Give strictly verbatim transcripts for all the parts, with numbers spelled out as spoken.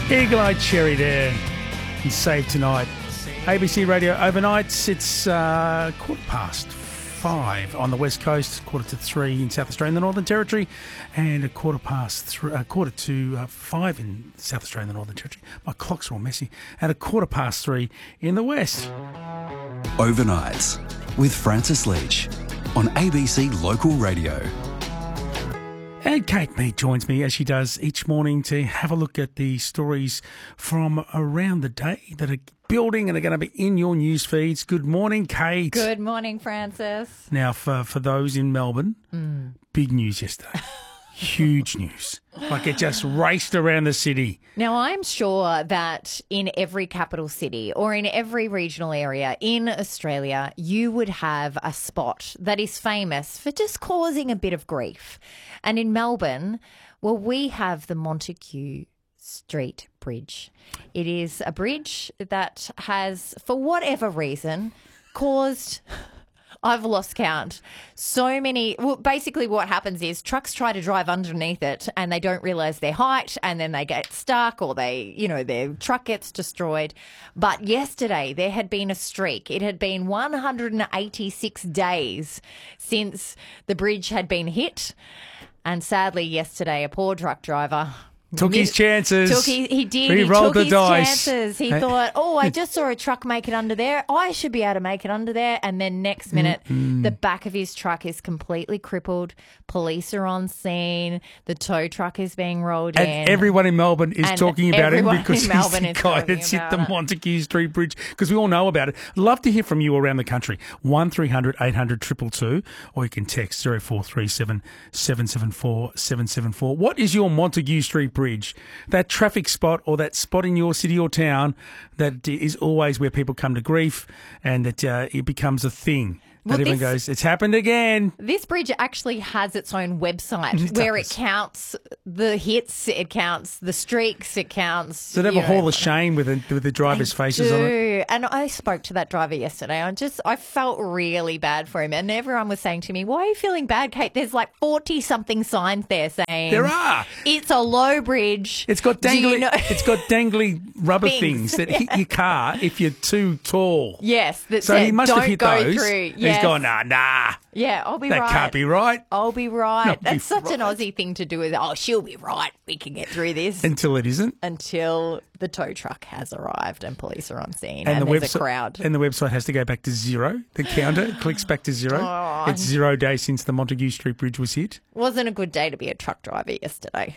Eagle-eyed Cherry there and Save Tonight. A B C Radio overnights, it's uh, quarter past five on the west coast, quarter to three in South Australia and the Northern Territory, and a quarter past three, uh, quarter to uh, five in South Australia and the Northern Territory. My clocks are all messy. And a quarter past three in the west. Overnights with Francis Leach on A B C Local Radio. And Kate Mead joins me as she does each morning to have a look at the stories from around the day that are building and are going to be in your news feeds. Good morning, Kate. Good morning, Francis. Now, for, for those in Melbourne, mm. big news yesterday. Huge news. Like it just raced around the city. Now, I'm sure that in every capital city or in every regional area in Australia, you would have a spot that is famous for just causing a bit of grief. And in Melbourne, well, we have the Montague Street Bridge. It is a bridge that has, for whatever reason, caused... I've lost count. So many. Well, basically what happens is trucks try to drive underneath it and they don't realise their height and then they get stuck or they, you know, their truck gets destroyed. But yesterday there had been a streak. It had been one hundred eighty-six days since the bridge had been hit. And sadly yesterday a poor truck driver... Took his chances. Took he, he did. He, he rolled took the his dice. chances. He thought, oh, I just saw a truck make it under there. I should be able to make it under there. And then next minute, mm-hmm. the back of his truck is completely crippled. Police are on scene. The tow truck is being rolled and in. And everyone in Melbourne is and talking about him because he's Melbourne the guy that's hit the Montague Street Bridge, because we all know about it. Love to hear from you around the country. one three hundred eight hundred two two two, or you can text zero four three seven seven seven four seven seven four. What is your Montague Street Bridge? That traffic spot or that spot in your city or town that is always where people come to grief and that uh, it becomes a thing. That Well, everyone this- goes, it's happened again. This bridge actually has its own website It where does. it counts the hits, it counts the streaks, it counts. So they have you a hall know, of shame with the, with the drivers' faces on it. do. And I spoke to that driver yesterday. I just, I felt really bad for him. And everyone was saying to me, why are you feeling bad, Kate? There's like forty-something signs there saying... There are. It's a low bridge. It's got Do you dangly, know- it's got dangly rubber Things. things that hit your car if you're too tall. Yes. That So said, he must don't have hit go those. through. And Yes. He's gone, nah, nah, Yeah, I'll be that right. can't be right. I'll be right. Not be That's such an right. Aussie thing to do. Is, oh, she'll be right. We can get through this. Until it isn't. Until the tow truck has arrived and police are on scene And, and, the there's website, a crowd. and the website has to go back to zero. The counter clicks back to zero. Oh. It's zero days since the Montague Street Bridge was hit. Wasn't a good day to be a truck driver yesterday.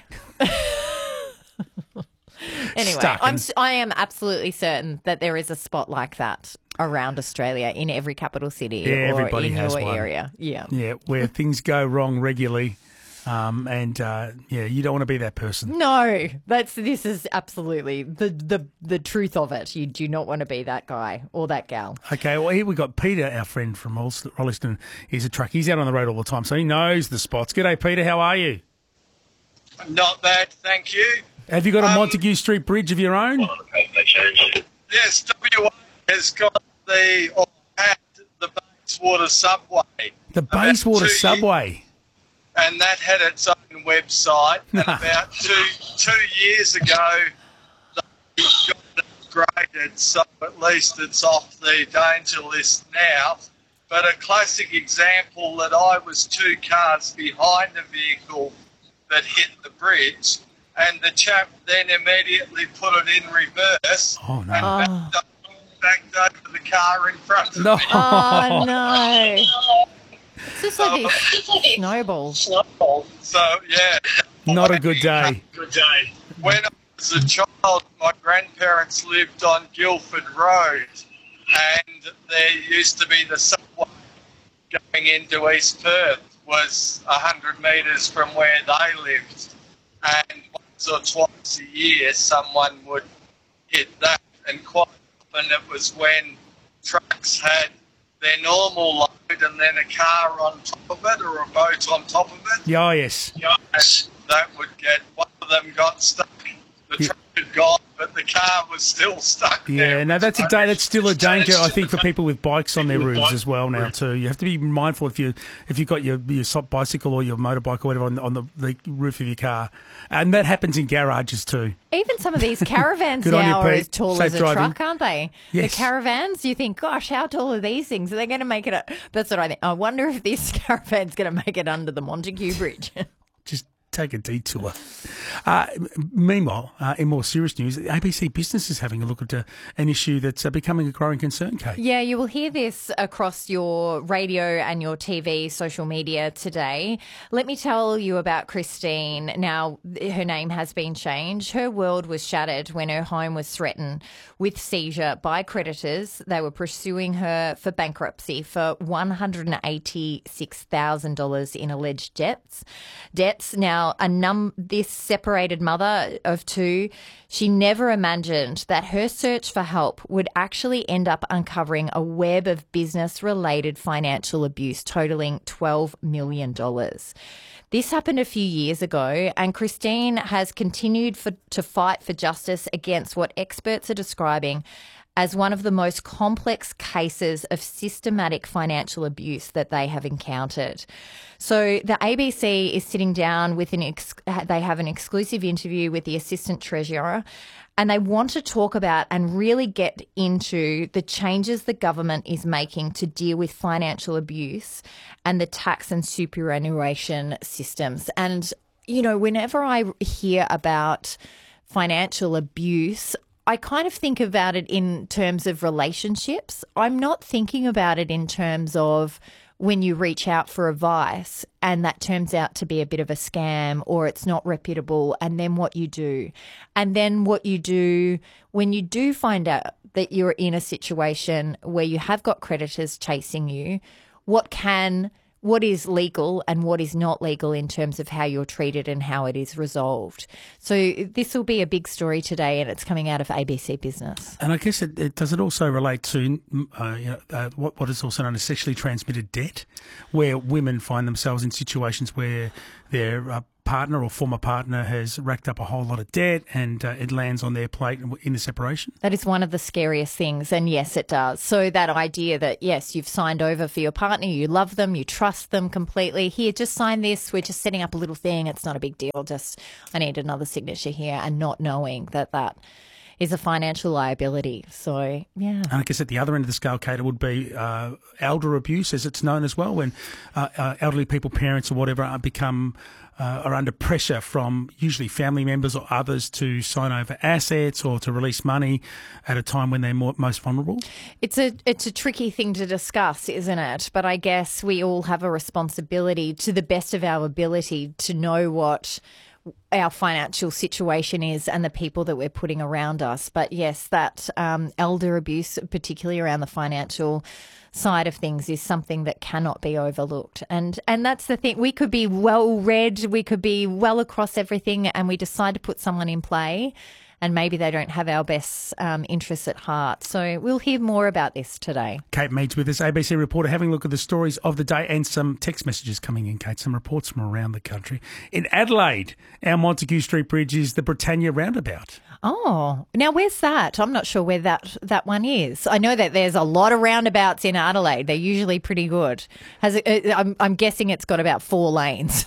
Anyway, Stuck I'm, in- s- I am absolutely certain that there is a spot like that around Australia in every capital city Yeah, or everybody in has your one. area. Yeah. Yeah, where things go wrong regularly. Um, and, uh, yeah, you don't want to be that person. No, that's this is absolutely the, the, the truth of it. You do not want to be that guy or that gal. Okay, well, here we got Peter, our friend from Rollston- Rolleston. He's a truck. He's out on the road all the time, so he knows the spots. G'day, Peter. How are you? Not bad, thank you. Have you got a Um, Montague Street Bridge of your own? Yes, W A has got the, or had the Bayswater Subway. The About Bayswater two Subway. And that had its own website. And about two two years ago, they got it upgraded, so at least it's off the danger list now. But a classic example that I was two cars behind a vehicle that hit the bridge, and the chap then immediately put it in reverse Oh, no. and backed, up, backed over the car in front of No. me. Oh, no. It's just like these snowballs. So, yeah. Not a good day. Good day. When I was a child, my grandparents lived on Guildford Road, and there used to be the subway going into East Perth was one hundred metres from where they lived. And once or twice a year, someone would hit that. And quite often it was when trucks had their normal load and then a car on top of it or a boat on top of it. Yeah, oh, yes. And that would get, one of them got stuck. The Yeah. truck had gone, but the car was still stuck Yeah, there. no, that's a da- that's still a danger, I think, for people. people with bikes on their People with roofs bike- as well now too. You have to be mindful if you if you've got your your soft bicycle or your motorbike or whatever on, on the, the roof of your car, and that happens in garages too. Even some of these caravans Good on you, now are Pete. as tall Safe as a driving. truck, aren't they? Yes. The caravans, you think, gosh, how tall are these things? Are they going to make it? A- That's what I think. I wonder if this caravan's going to make it under the Montague Bridge. Just take a detour. Uh, meanwhile, uh, in more serious news, A B C Business is having a look at uh, an issue that's uh, becoming a growing concern, Kate. Yeah, you will hear this across your radio and your T V, social media today. Let me tell you about Christine. Now, her name has been changed. Her world was shattered when her home was threatened with seizure by creditors. They were pursuing her for bankruptcy for one hundred eighty-six thousand dollars in alleged debts. Debts. Now, a num this separated mother of two, she never imagined that her search for help would actually end up uncovering a web of business-related financial abuse totaling twelve million dollars. This happened a few years ago, and Christine has continued for, to fight for justice against what experts are describing as one of the most complex cases of systematic financial abuse that they have encountered. So the A B C is sitting down with an ex- they have an exclusive interview with the Assistant Treasurer, and they want to talk about and really get into the changes the government is making to deal with financial abuse and the tax and superannuation systems. And, you know, whenever I hear about financial abuse, I kind of think about it in terms of relationships. I'm not thinking about it in terms of when you reach out for advice and that turns out to be a bit of a scam or it's not reputable, and then what you do. And then what you do when you do find out that you're in a situation where you have got creditors chasing you, what can what is legal and what is not legal in terms of how you're treated and how it is resolved. So this will be a big story today, and it's coming out of A B C Business. And I guess it, it does it also relate to uh, you know, uh, what, what is also known as sexually transmitted debt, where women find themselves in situations where their uh, partner or former partner has racked up a whole lot of debt and uh, it lands on their plate in the separation. That is one of the scariest things, and yes, it does. So that idea that, yes, you've signed over for your partner, you love them, you trust them completely. Here, just sign this. We're just setting up a little thing. It's not a big deal. Just I need another signature here, and not knowing that that is a financial liability. So, yeah. And I guess at the other end of the scale, Kate, it would be uh, elder abuse, as it's known as well, when uh, uh, elderly people, parents or whatever, are become uh, are under pressure from usually family members or others to sign over assets or to release money at a time when they're more, most vulnerable. It's a it's a tricky thing to discuss, isn't it? But I guess we all have a responsibility, to the best of our ability, to know what our financial situation is and the people that we're putting around us. But yes, that um, elder abuse, particularly around the financial side of things, is something that cannot be overlooked. And and that's the thing. We could be well read, we could be well across everything, and we decide to put someone in play, and maybe they don't have our best um, interests at heart. So we'll hear more about this today. Kate Meads with us, A B C reporter, having a look at the stories of the day and some text messages coming in, Kate, some reports from around the country. In Adelaide, our Montague Street Bridge is the Britannia Roundabout. Oh, now where's that? I'm not sure where that, that one is. I know that there's a lot of roundabouts in Adelaide. They're usually pretty good. Has it, I'm, I'm guessing it's got about four lanes.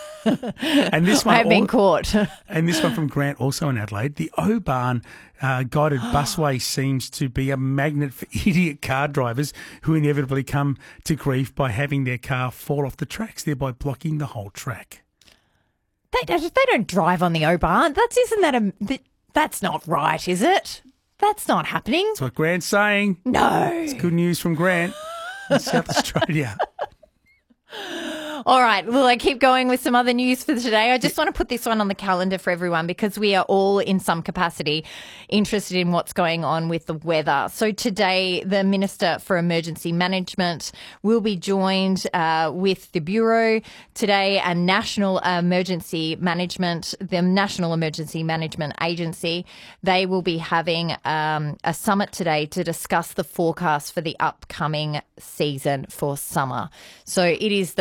And this one, I have been caught. And this one from Grant, also in Adelaide. The Oban uh, guided busway seems to be a magnet for idiot car drivers who inevitably come to grief by having their car fall off the tracks, thereby blocking the whole track. They don't, they don't drive on the Oban. That's isn't that a that's not right, is it? That's not happening. That's what Grant's saying. No. It's good news from Grant in South Australia. All right. Well, I keep going with some other news for today. I just want to put this one on the calendar for everyone because we are all in some capacity interested in what's going on with the weather. So today, the Minister for Emergency Management will be joined uh, with the Bureau today and National Emergency Management, the National Emergency Management Agency. They will be having um, a summit today to discuss the forecast for the upcoming season for summer. So it is the first of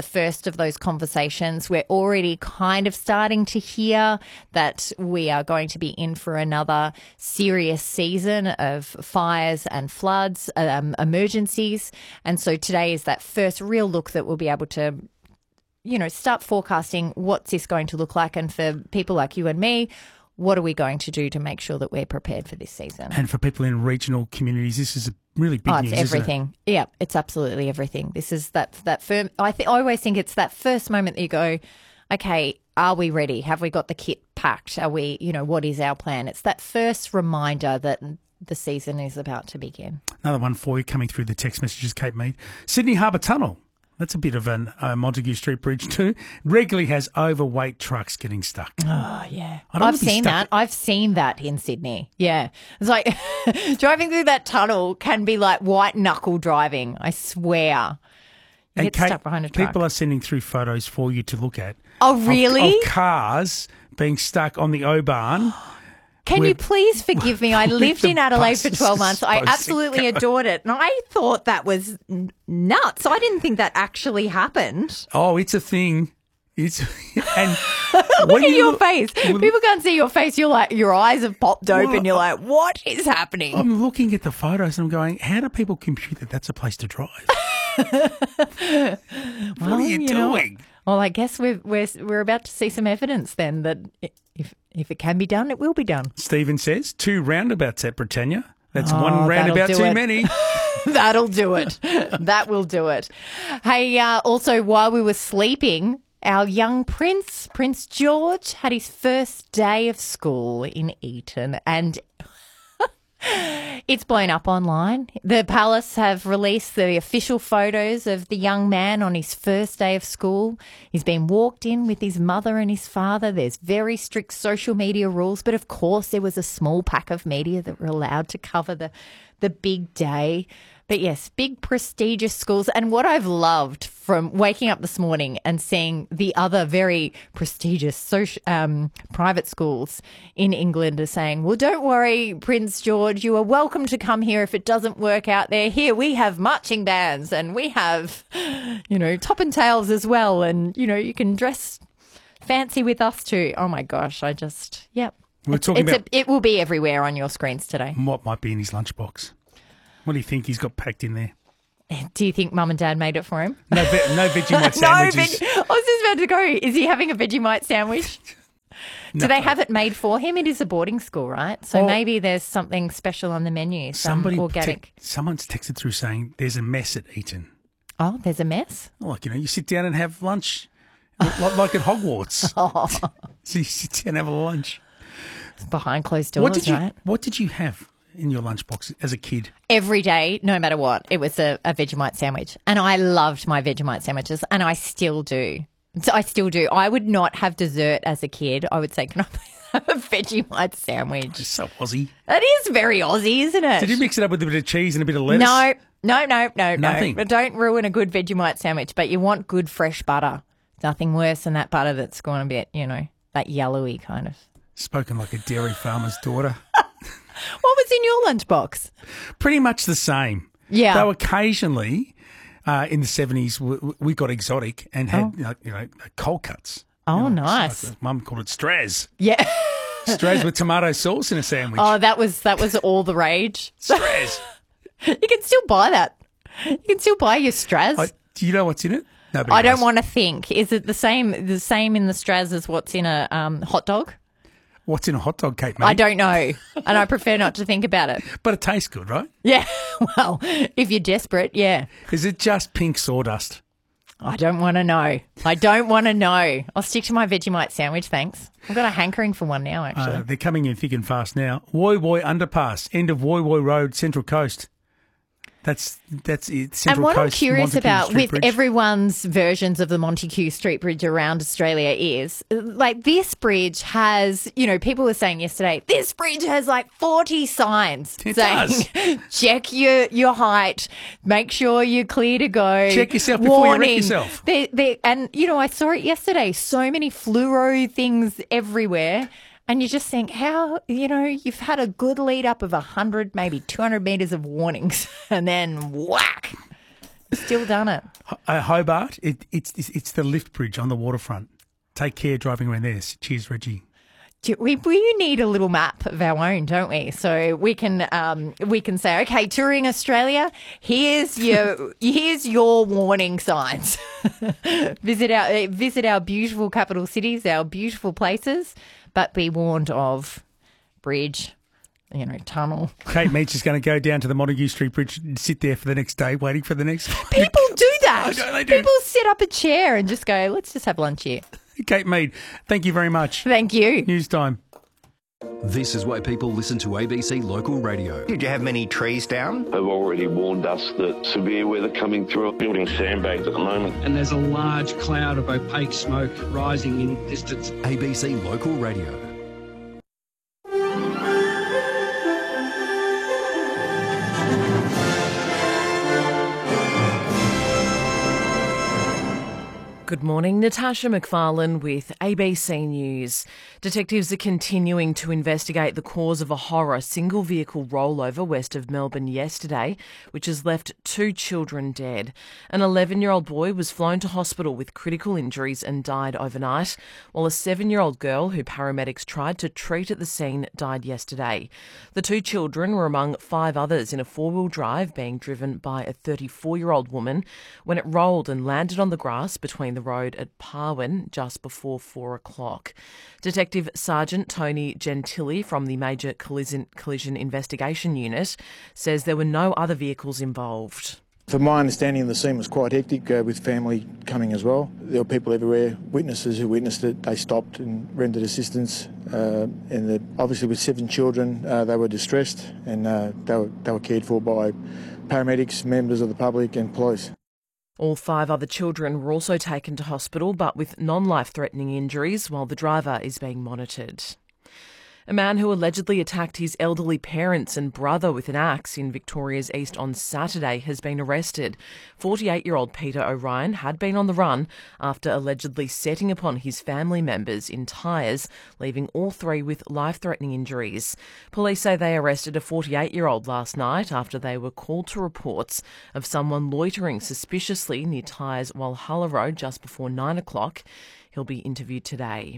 of those conversations. We're already kind of starting to hear that we are going to be in for another serious season of fires and floods, um, emergencies. And so today is that first real look that we'll be able to, you know, start forecasting what's this going to look like. And for people like you and me, what are we going to do to make sure that we're prepared for this season? And for people in regional communities, this is a really big oh, news, it's isn't it? everything. Yeah, it's absolutely everything. This is that that firm. I think I always think it's that first moment that you go, okay, are we ready? Have we got the kit packed? Are we, you know, what is our plan? It's that first reminder that the season is about to begin. Another one for you coming through the text messages, Kate Mead. Sydney Harbour Tunnel. That's a bit of an uh, Montague Street Bridge too. Regularly has overweight trucks getting stuck. Oh, yeah. I don't I've wanna be seen stuck- that. I've seen that in Sydney. Yeah. It's like driving through that tunnel can be like white knuckle driving. I swear. You And get Kate, stuck behind a truck. people are sending through photos for you to look at. Oh, of- really? Of, cars being stuck on the O-Bahn. Can We're- you please forgive me? I with lived the in Adelaide for buses twelve months. I supposed to absolutely go. adored it. And I thought that was n- nuts. I didn't think that actually happened. Oh, it's a thing. It's and Look when at you your look- face. well, People can't see your face. You're like, your eyes have popped open. Well, You're like, what is happening? I'm looking at the photos and I'm going, how do people compute that that's a place to drive? What Well, are you, you know, doing? Well, I guess we're, we're, we're about to see some evidence then that if, if it can be done, it will be done. Stephen says two roundabouts at Britannia. That's Oh, one that'll roundabout do too it. many. That'll do it. That will do it. Hey, uh, also, while we were sleeping, our young prince, Prince George, had his first day of school in Eton, and it's blown up online. The palace have released the official photos of the young man on his first day of school. He's been walked in with his mother and his father. There's very strict social media rules, but of course there was a small pack of media that were allowed to cover the, the big day. But yes, big prestigious schools. And what I've loved from waking up this morning and seeing the other very prestigious social, um, private schools in England are saying, well, don't worry, Prince George, you are welcome to come here if it doesn't work out there. Here we have marching bands and we have, you know, top and tails as well. And, you know, you can dress fancy with us too. Oh, my gosh. I just, yep. We're It's- talking it's about a, it will be everywhere on your screens today. what might be in his lunchbox. What do you think he's got packed in there? Do you think Mum and Dad made it for him? No, ve- no Vegemite No, sandwiches. veg- I was just about to go. Is he having a Vegemite sandwich? Do they have it made for him? It is a boarding school, right? So Oh. maybe there's something special on the menu. Some Somebody organic. te- someone's texted through saying there's a mess at Eton. Oh, there's a mess. Like, you know, you sit down and have lunch like, like at Hogwarts. Oh, So you sit down and have a lunch. it's behind closed doors, What did you right? What did you have in your lunchbox as a kid? Every day, no matter what, it was a, a Vegemite sandwich. And I loved my Vegemite sandwiches, and I still do. So I still do. I would not have dessert as a kid. I would say, can I please have a Vegemite sandwich? It's so Aussie. That is very Aussie, isn't it? Did you mix it up with a bit of cheese and a bit of lettuce? No, no, no, no, Nothing. no. But don't ruin a good Vegemite sandwich. But you want good fresh butter. Nothing worse than that butter that's gone a bit, you know, that yellowy kind of. Spoken like a dairy farmer's daughter. What was in your lunchbox? Pretty much the same. Yeah. Though occasionally uh, in the seventies we, we got exotic and had you know, you know cold cuts. Oh, You know, nice. like Mum called it Straz. Yeah. Straz with tomato sauce in a sandwich. Oh, that was that was all the rage. Straz. You can still buy that. You can still buy your Straz. I, do you know what's in it? Nobody I don't knows. want to think. Is it the same the same in the Straz as what's in a um, hot dog? What's in a hot dog, Kate, mate? I don't know. And I prefer not to think about it. But it tastes good, right? Yeah. Well, if you're desperate, yeah. Is it just pink sawdust? I don't want to know. I don't want to know. I'll stick to my Vegemite sandwich, thanks. I've got a hankering for one now, actually. Uh, they're coming in thick and fast now. Woy Woy Underpass, end of Woy Woy Road, Central Coast. That's that's it. Central and what Coast, I'm curious Montague about Street with Bridge. everyone's versions of the Montague Street Bridge around Australia is like this bridge has, you know, people were saying yesterday, this bridge has like forty signs It saying, does. check your, your height, make sure you're clear to go. Check yourself before you wreck warning. yourself. They, they, and, you know, I saw it yesterday, so many fluoro things everywhere. And you just think, how, you know, you've had a good lead up of one hundred, maybe two hundred metres of warnings, and then whack, Still done it. Uh, Hobart, it, it's, it's it's the lift bridge on the waterfront. Take care driving around there. Cheers, Reggie. We, we need a little map of our own, don't we? So we can um, we can say, okay, touring Australia, here's your here's your warning signs. visit our visit our beautiful capital cities, our beautiful places, but be warned of bridge, you know, tunnel. Kate Meach is going to go down to the Montague Street Bridge and sit there for the next day waiting for the next. People do that. I know they do. People sit up a chair and just go, let's just have lunch here. Kate Mead, thank you very much. Thank you. News time. This is why people listen to A B C Local Radio. Did you have many trees down? They've already warned us that severe weather coming through, building sandbags at the moment. And there's a large cloud of opaque smoke rising in distance. A B C Local Radio. Good morning, Natasha McFarlane with A B C News. Detectives are continuing to investigate the cause of a horror single-vehicle rollover west of Melbourne yesterday, which has left two children dead. An eleven-year-old boy was flown to hospital with critical injuries and died overnight, while a seven-year-old girl who paramedics tried to treat at the scene died yesterday. The two children were among five others in a four-wheel drive being driven by a thirty-four-year-old woman when it rolled and landed on the grass between the road at Parwin just before four o'clock. Detective Sergeant Tony Gentili from the Major Collision, Collision Investigation Unit says there were no other vehicles involved. From my understanding, the scene was quite hectic uh, with family coming as well. There were people everywhere, witnesses who witnessed it. They stopped and rendered assistance. Uh, and the, obviously with seven children, uh, they were distressed and uh, they, were, they were cared for by paramedics, members of the public and police. All five other children were also taken to hospital, but with non-life-threatening injuries, while the driver is being monitored. A man who allegedly attacked his elderly parents and brother with an axe in Victoria's East on Saturday has been arrested. forty-eight-year-old Peter O'Ryan had been on the run after allegedly setting upon his family members in tyres, leaving all three with life-threatening injuries. Police say they arrested a forty-eight-year-old last night after they were called to reports of someone loitering suspiciously near Tyres Walhalla Road just before nine o'clock. He'll be interviewed today.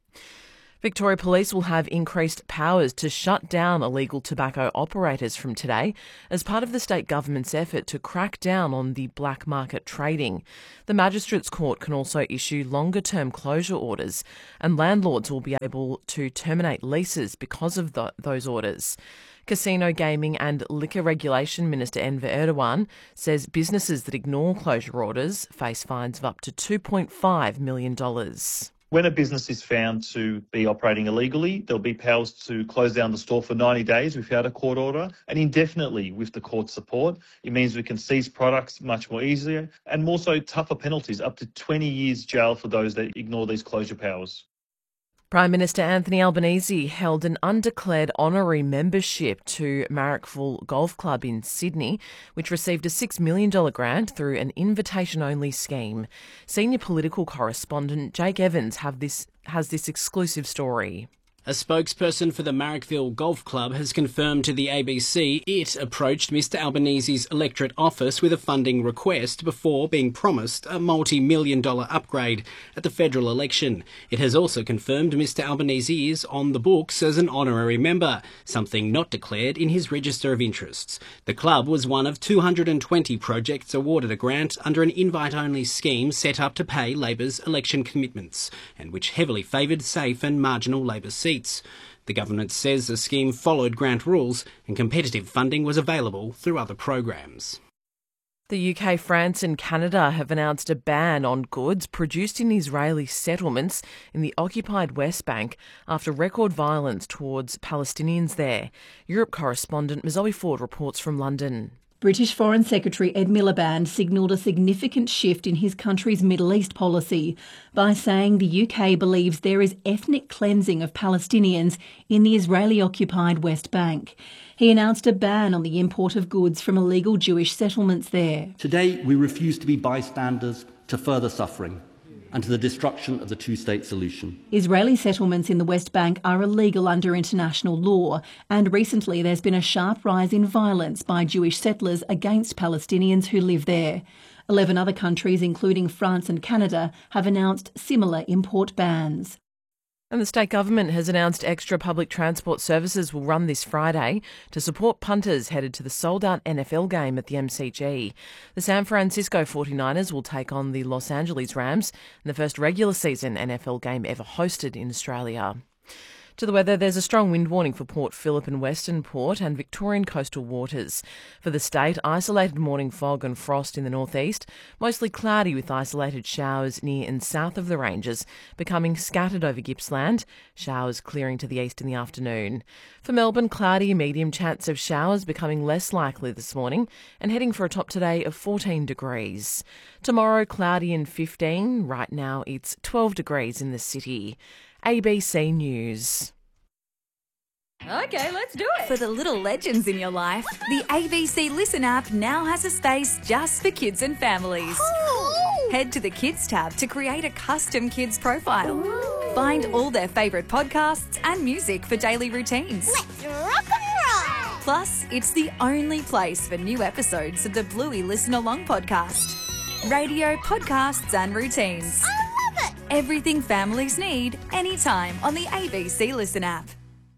Victoria Police will have increased powers to shut down illegal tobacco operators from today as part of the state government's effort to crack down on the black market trading. The Magistrates Court can also issue longer-term closure orders, and landlords will be able to terminate leases because of the, those orders. Casino, Gaming and Liquor Regulation Minister Enver Erdogan says businesses that ignore closure orders face fines of up to two point five million dollars. When a business is found to be operating illegally, there'll be powers to close down the store for ninety days without a court order and indefinitely with the court support. It means we can seize products much more easier and also tougher penalties, up to twenty years jail for those that ignore these closure powers. Prime Minister Anthony Albanese held an undeclared honorary membership to Marrickville Golf Club in Sydney, which received a six million dollars grant through an invitation-only scheme. Senior political correspondent Jake Evans have this, has this exclusive story. A spokesperson for the Marrickville Golf Club has confirmed to the A B C it approached Mister Albanese's electorate office with a funding request before being promised a multi-million dollar upgrade at the federal election. It has also confirmed Mister Albanese is on the books as an honorary member, something not declared in his register of interests. The club was one of two hundred twenty projects awarded a grant under an invite-only scheme set up to pay Labor's election commitments, and which heavily favoured safe and marginal Labor seats. The government says the scheme followed grant rules and competitive funding was available through other programs. The U K, France and Canada have announced a ban on goods produced in Israeli settlements in the occupied West Bank after record violence towards Palestinians there. Europe correspondent Zoe Ford reports from London. British Foreign Secretary Ed Miliband signalled a significant shift in his country's Middle East policy by saying the U K believes there is ethnic cleansing of Palestinians in the Israeli-occupied West Bank. He announced a ban on the import of goods from illegal Jewish settlements there. Today, we refuse to be bystanders to further suffering. and to the destruction of the two-state solution. Israeli settlements in the West Bank are illegal under international law, and recently there's been a sharp rise in violence by Jewish settlers against Palestinians who live there. Eleven other countries, including France and Canada, have announced similar import bans. And the state government has announced extra public transport services will run this Friday to support punters headed to the sold-out N F L game at the M C G. The San Francisco forty-niners will take on the Los Angeles Rams in the first regular season N F L game ever hosted in Australia. To the weather, there's a strong wind warning for Port Phillip and Western Port and Victorian coastal waters. For the state, isolated morning fog and frost in the northeast, mostly cloudy with isolated showers near and south of the ranges, becoming scattered over Gippsland, showers clearing to the east in the afternoon. For Melbourne, cloudy, medium chance of showers becoming less likely this morning and heading for a top today of fourteen degrees. Tomorrow, cloudy and fifteen. Right now, it's twelve degrees in the city. A B C News. Okay, let's do it. For the little legends in your life, the A B C Listen app now has a space just for kids and families. Ooh. Head to the Kids tab to create a custom kids profile. Ooh. Find all their favourite podcasts and music for daily routines. Let's rock and roll. Plus, it's the only place for new episodes of the Bluey Listen Along podcast. Radio, podcasts and routines. Everything families need, anytime on the A B C Listen app.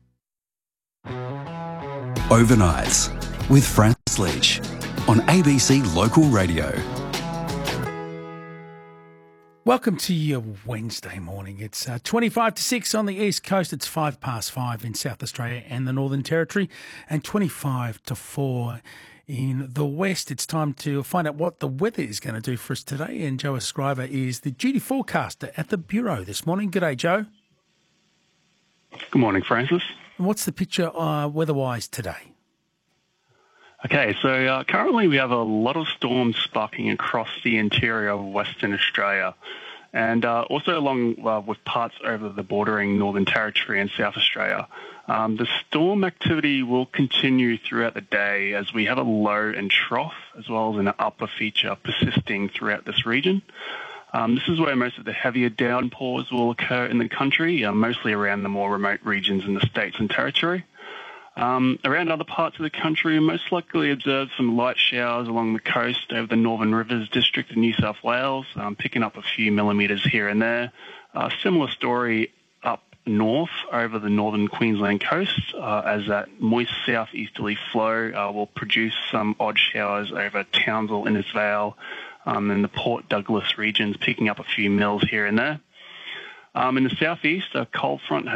Overnights with Francis Leach on A B C Local Radio. Welcome to your Wednesday morning. It's uh, twenty-five to six on the East Coast. It's five past five in South Australia and the Northern Territory, and twenty-five to four in the West. It's time to find out what the weather is going to do for us today. And Joe Escriva is the duty forecaster at the Bureau this morning. G'day, Joe. Good morning, Francis. And what's the picture uh, weather-wise today? Okay, so uh, currently we have a lot of storms sparking across the interior of Western Australia, and uh, also along uh, with parts over the bordering Northern Territory and South Australia. Um, the storm activity will continue throughout the day as we have a low and trough, as well as an upper feature persisting throughout this region. Um, this is where most of the heavier downpours will occur in the country, uh, mostly around the more remote regions in the states and territory. Um, around other parts of the country, we most likely observe some light showers along the coast over the Northern Rivers district of New South Wales, um, picking up a few millimetres here and there. Uh, similar story up north over the northern Queensland coast, uh, as that moist southeasterly flow uh, will produce some odd showers over Townsville, Innisfail, um, and the Port Douglas regions, picking up a few mils here and there. Um, in the southeast, a cold front has